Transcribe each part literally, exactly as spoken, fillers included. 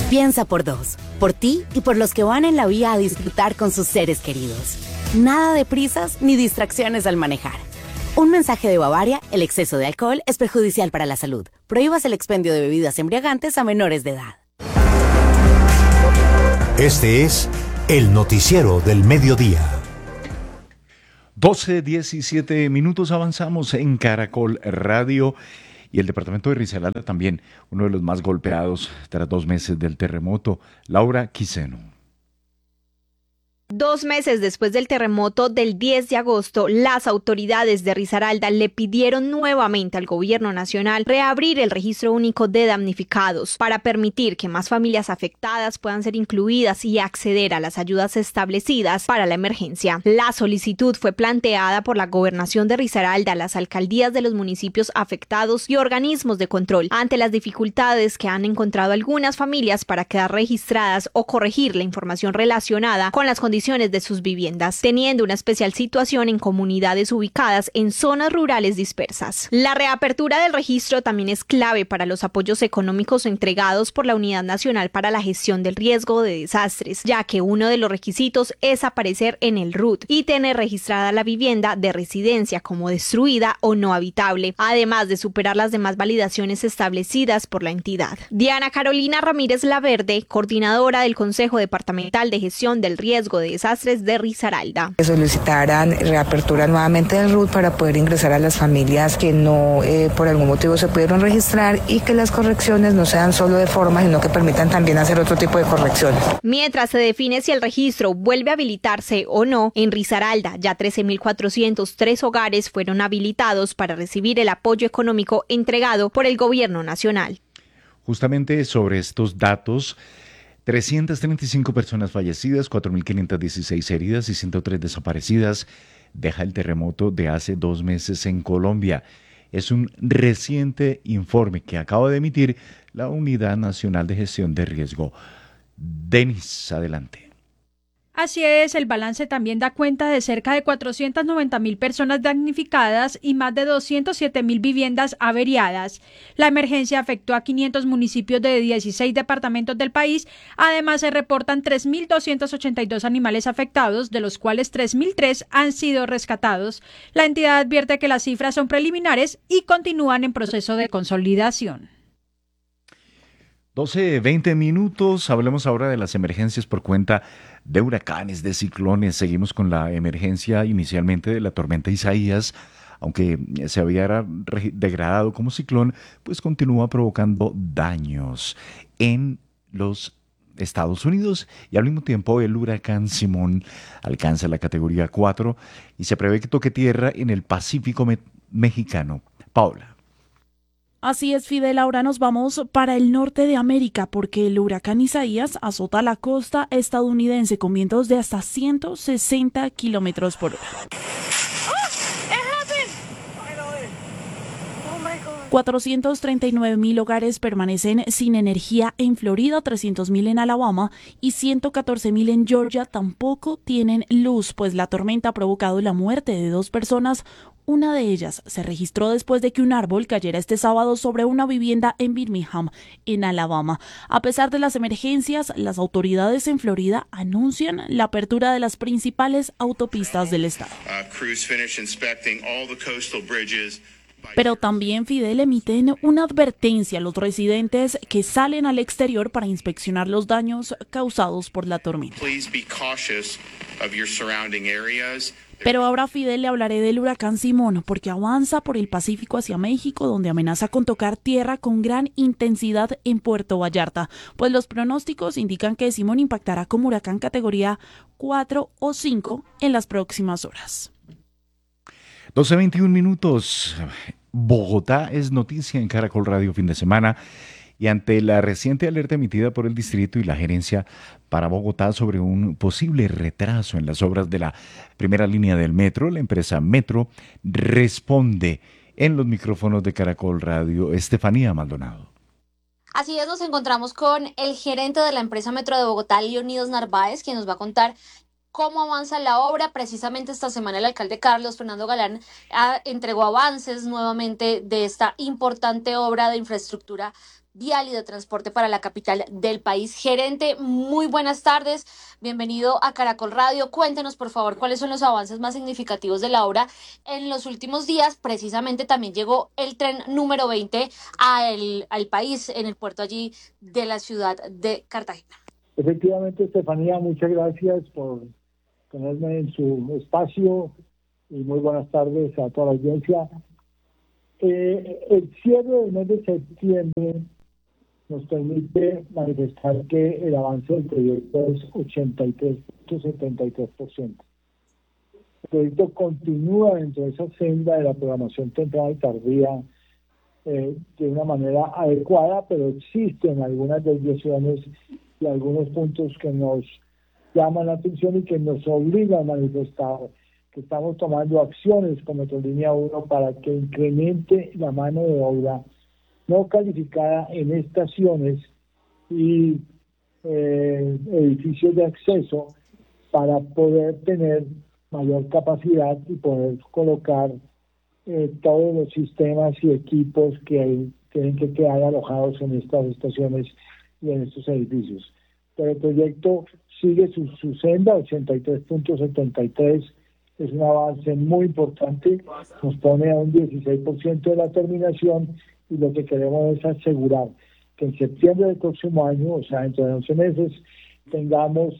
Piensa por dos, por ti y por los que van en la vía a disfrutar con sus seres queridos. Nada de prisas ni distracciones al manejar. Un mensaje de Bavaria: el exceso de alcohol es perjudicial para la salud. Prohíbas el expendio de bebidas embriagantes a menores de edad. Este es el noticiero del mediodía. doce diecisiete minutos, avanzamos en Caracol Radio. Y el departamento de Risaralda también, uno de los más golpeados tras dos meses del terremoto. Laura Quiseno. Dos meses después del terremoto del diez de agosto, las autoridades de Risaralda le pidieron nuevamente al gobierno nacional reabrir el registro único de damnificados para permitir que más familias afectadas puedan ser incluidas y acceder a las ayudas establecidas para la emergencia. La solicitud fue planteada por la gobernación de Risaralda, las alcaldías de los municipios afectados y organismos de control ante las dificultades que han encontrado algunas familias para quedar registradas o corregir la información relacionada con las condiciones de sus viviendas, teniendo una especial situación en comunidades ubicadas en zonas rurales dispersas. La reapertura del registro también es clave para los apoyos económicos entregados por la Unidad Nacional para la Gestión del Riesgo de Desastres, ya que uno de los requisitos es aparecer en el R U T y tener registrada la vivienda de residencia como destruida o no habitable, además de superar las demás validaciones establecidas por la entidad. Diana Carolina Ramírez Laverde, coordinadora del Consejo Departamental de Gestión del Riesgo de Desastres de Risaralda. Solicitaran reapertura nuevamente del R U T para poder ingresar a las familias que no eh, por algún motivo se pudieron registrar y que las correcciones no sean solo de forma, sino que permitan también hacer otro tipo de correcciones. Mientras se define si el registro vuelve a habilitarse o no, en Risaralda ya trece mil cuatrocientos tres hogares fueron habilitados para recibir el apoyo económico entregado por el gobierno nacional. Justamente sobre estos datos, trescientas treinta y cinco personas fallecidas, cuatro mil quinientas dieciséis heridas y ciento tres desaparecidas deja el terremoto de hace dos meses en Colombia. Es un reciente informe que acaba de emitir la Unidad Nacional de Gestión de Riesgo. Denis, adelante. Así es, el balance también da cuenta de cerca de cuatrocientas noventa mil personas damnificadas y más de doscientas siete mil viviendas averiadas. La emergencia afectó a quinientos municipios de dieciséis departamentos del país. Además, se reportan tres mil doscientos ochenta y dos animales afectados, de los cuales tres mil tres han sido rescatados. La entidad advierte que las cifras son preliminares y continúan en proceso de consolidación. doce veinte minutos, hablemos ahora de las emergencias por cuenta de huracanes, de ciclones. Seguimos con la emergencia inicialmente de la tormenta Isaías, aunque se había degradado como ciclón, pues continúa provocando daños en los Estados Unidos y al mismo tiempo el huracán Simón alcanza la categoría cuatro y se prevé que toque tierra en el Pacífico me- mexicano. Paola. Así es, Fidel, ahora nos vamos para el norte de América porque el huracán Isaías azota la costa estadounidense con vientos de hasta ciento sesenta kilómetros por hora. cuatrocientos treinta y nueve mil hogares permanecen sin energía en Florida, trescientos mil en Alabama y ciento catorce mil en Georgia tampoco tienen luz, pues la tormenta ha provocado la muerte de dos personas. Una de ellas se registró después de que un árbol cayera este sábado sobre una vivienda en Birmingham, en Alabama. A pesar de las emergencias, las autoridades en Florida anuncian la apertura de las principales autopistas del estado. Pero también, Fidel, emiten una advertencia a los residentes que salen al exterior para inspeccionar los daños causados por la tormenta. Pero ahora, Fidel, le hablaré del huracán Simón, porque avanza por el Pacífico hacia México, donde amenaza con tocar tierra con gran intensidad en Puerto Vallarta. Pues los pronósticos indican que Simón impactará como huracán categoría cuatro o cinco en las próximas horas. doce veintiún minutos. Bogotá es noticia en Caracol Radio fin de semana y ante la reciente alerta emitida por el distrito y la gerencia para Bogotá sobre un posible retraso en las obras de la primera línea del metro, la empresa Metro responde en los micrófonos de Caracol Radio. Estefanía Maldonado. Así es, nos encontramos con el gerente de la empresa Metro de Bogotá, Leonidas Narváez, quien nos va a contar cómo avanza la obra. Precisamente esta semana el alcalde Carlos Fernando Galán ah, entregó avances nuevamente de esta importante obra de infraestructura vial y de transporte para la capital del país. Gerente, muy buenas tardes, bienvenido a Caracol Radio. Cuéntenos, por favor, cuáles son los avances más significativos de la obra en los últimos días. Precisamente también llegó el tren número veinte al, al país en el puerto allí de la ciudad de Cartagena. Efectivamente, Estefanía, muchas gracias por tenerme en su espacio y muy buenas tardes a toda la audiencia. Eh, el cierre del mes de septiembre nos permite manifestar que el avance del proyecto es ochenta y tres punto setenta y tres por ciento. El proyecto continúa dentro de esa senda de la programación temprana y tardía eh, de una manera adecuada, pero existen algunas desviaciones y algunos puntos que nos llaman la atención y que nos obligan a manifestar que estamos tomando acciones con Metrolínea uno para que incremente la mano de obra no calificada en estaciones y eh, edificios de acceso para poder tener mayor capacidad y poder colocar eh, todos los sistemas y equipos que hay, tienen que quedar alojados en estas estaciones y en estos edificios. Pero el proyecto sigue su, su senda, ochenta y tres punto setenta y tres, es un avance muy importante, nos pone a un dieciséis por ciento de la terminación y lo que queremos es asegurar que en septiembre del próximo año, o sea, dentro de once meses, tengamos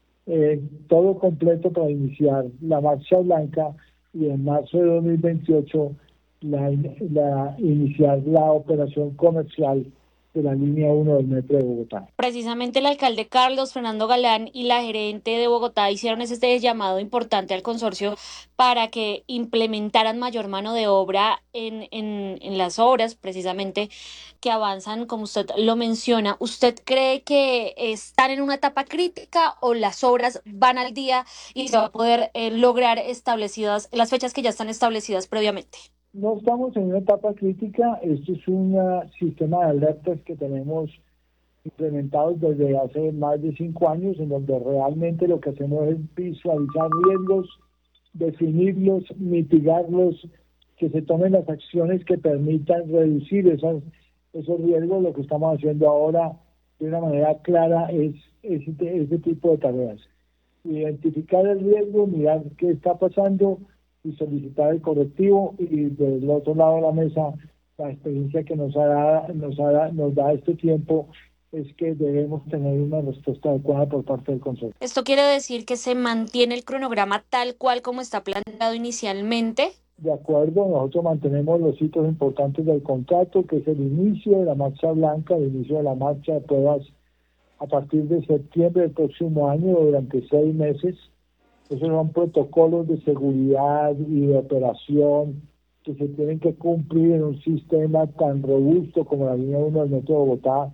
eh, todo completo para iniciar la marcha blanca y en marzo de dos mil veintiocho la, la, iniciar la operación comercial de la línea uno del Metro de Bogotá. Precisamente el alcalde Carlos Fernando Galán y la gerente de Bogotá hicieron este llamado importante al consorcio para que implementaran mayor mano de obra en, en, en las obras precisamente que avanzan, como usted lo menciona. ¿Usted cree que están en una etapa crítica o las obras van al día y se va a poder eh, lograr establecidas las fechas que ya están establecidas previamente? No estamos en una etapa crítica, esto es un sistema de alertas que tenemos implementados desde hace más de cinco años, en donde realmente lo que hacemos es visualizar riesgos, definirlos, mitigarlos, que se tomen las acciones que permitan reducir esas, esos riesgos. Lo que estamos haciendo ahora de una manera clara es ese, ese tipo de tareas. Identificar el riesgo, mirar qué está pasando y solicitar el correctivo, y del otro lado de la mesa la experiencia que nos, ha, nos, ha, nos da este tiempo es que debemos tener una respuesta adecuada por parte del Consejo. ¿Esto quiere decir que se mantiene el cronograma tal cual como está planteado inicialmente? De acuerdo, nosotros mantenemos los hitos importantes del contrato, que es el inicio de la marcha blanca, el inicio de la marcha de pruebas a partir de septiembre del próximo año durante seis meses. Esos son protocolos de seguridad y de operación que se tienen que cumplir en un sistema tan robusto como la línea uno del Metro de Bogotá,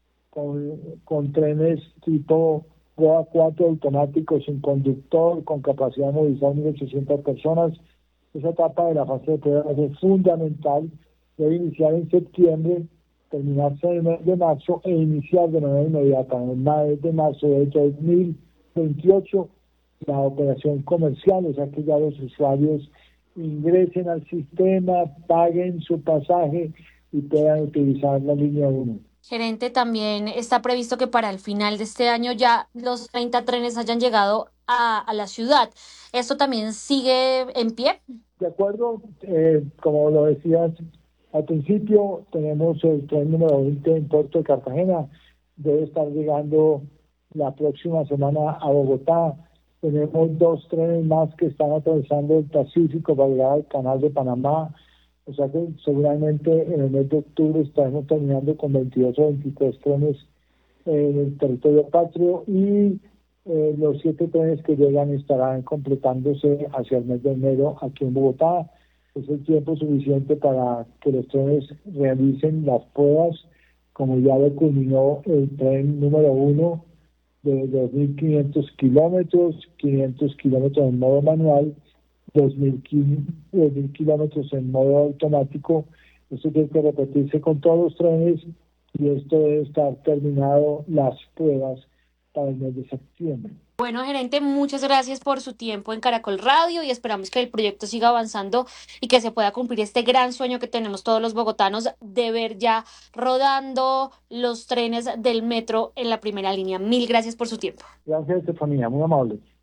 con, con trenes tipo GOA cuatro automáticos sin conductor, con capacidad de movilizar mil ochocientas personas. Esa etapa de la fase de pruebas es fundamental, debe iniciar en septiembre, terminarse en el mes de marzo e iniciar de manera inmediata en el mes de marzo de dos mil veintiocho la operación comercial, o sea que ya los usuarios ingresen al sistema, paguen su pasaje y puedan utilizar la línea uno. Gerente, también está previsto que para el final de este año ya los treinta trenes hayan llegado a, a la ciudad. ¿Esto también sigue en pie? De acuerdo, eh, como lo decías al principio, tenemos el tren número veinte en Puerto de Cartagena, debe estar llegando la próxima semana a Bogotá. Tenemos dos trenes más que están atravesando el Pacífico para llegar al Canal de Panamá. O sea que seguramente en el mes de octubre estaremos terminando con veintidós o veintitrés trenes en el territorio patrio y eh, los siete trenes que llegan estarán completándose hacia el mes de enero aquí en Bogotá. Es el tiempo suficiente para que los trenes realicen las pruebas, como ya lo culminó el tren número uno de dos mil quinientos kilómetros, quinientos kilómetros en modo manual, dos mil kilómetros en modo automático. Esto tiene que repetirse con todos los trenes y esto debe estar terminado las pruebas para el mes de septiembre. Bueno, gerente, muchas gracias por su tiempo en Caracol Radio y esperamos que el proyecto siga avanzando y que se pueda cumplir este gran sueño que tenemos todos los bogotanos de ver ya rodando los trenes del metro en la primera línea. Mil gracias por su tiempo. Gracias, Estefanía, muy amable.